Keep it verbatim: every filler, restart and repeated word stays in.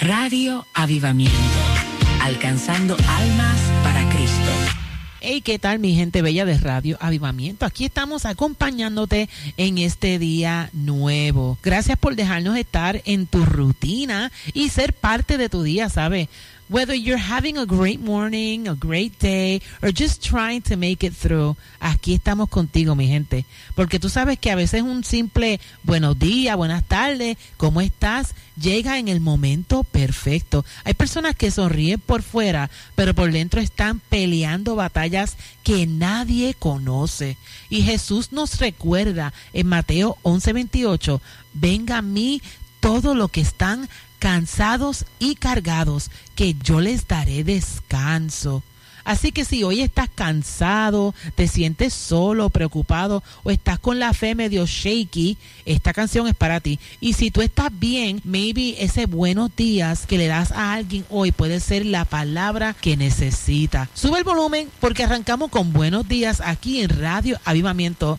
Radio Avivamiento, alcanzando almas para Cristo. Hey, ¿qué tal mi gente bella de Radio Avivamiento? Aquí estamos acompañándote en este día nuevo. Gracias por dejarnos estar en tu rutina y ser parte de tu día, ¿sabes? Whether you're having a great morning, a great day, or just trying to make it through, aquí estamos contigo, mi gente. Porque tú sabes que a veces un simple buenos días, buenas tardes, ¿cómo estás? Llega en el momento perfecto. Hay personas que sonríen por fuera, pero por dentro están peleando batallas que nadie conoce. Y Jesús nos recuerda en Mateo once veintiocho, venga a mí todo lo que están cansados y cargados, que yo les daré descanso. Así que si hoy estás cansado, te sientes solo, preocupado o estás con la fe medio shaky, esta canción es para ti. Y si tú estás bien, maybe ese buenos días que le das a alguien hoy puede ser la palabra que necesita. Sube el volumen porque arrancamos con buenos días aquí en Radio Avivamiento.